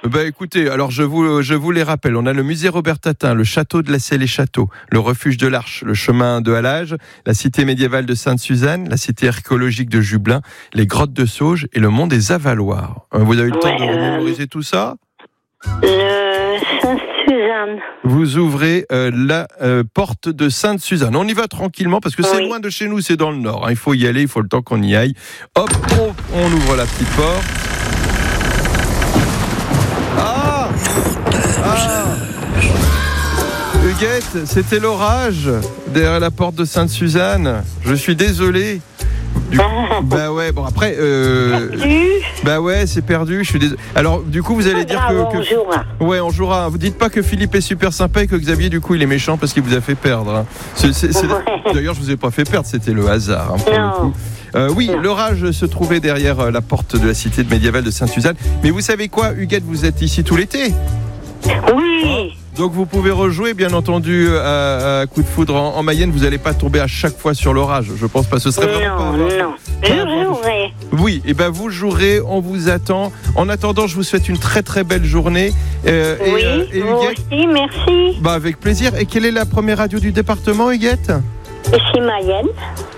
Écoutez, alors je vous les rappelle. On a le musée Robert Tatin, le château de la Celle-et-Château, le refuge de l'Arche, le chemin de Halage, la cité médiévale de Sainte-Suzanne, la cité archéologique de Jublin, les grottes de Sauges et le mont des Avaloirs. Vous avez eu le temps de mémoriser tout ça ? Le Sainte-Suzanne. Vous ouvrez la porte de Sainte-Suzanne. On y va tranquillement parce que c'est loin de chez nous, c'est dans le nord. Il faut y aller, il faut le temps qu'on y aille. Hop, on ouvre la petite porte. Huguette, c'était l'orage derrière la porte de Sainte-Suzanne. Je suis désolé. Après. C'est perdu. Je suis désolé. Alors, du coup, vous allez dire que. On jouera. Ouais, on jouera. Vous dites pas que Philippe est super sympa et que Xavier, du coup, il est méchant parce qu'il vous a fait perdre. Hein. D'ailleurs, je vous ai pas fait perdre. C'était le hasard. Hein, pour le coup. L'orage se trouvait derrière la porte de la cité médiévale de Sainte-Suzanne. Mais vous savez quoi, Huguette, vous êtes ici tout l'été. Oui. Donc vous pouvez rejouer, bien entendu, à Coup de Foudre en Mayenne. Vous n'allez pas tomber à chaque fois sur l'orage. Je pense pas. Ce serait vraiment Non. Je jouerai. Oui, et vous jouerez. On vous attend. En attendant, je vous souhaite une très très belle journée. Vous aussi, merci. Avec plaisir. Et quelle est la première radio du département, Huguette ? Ici Mayenne.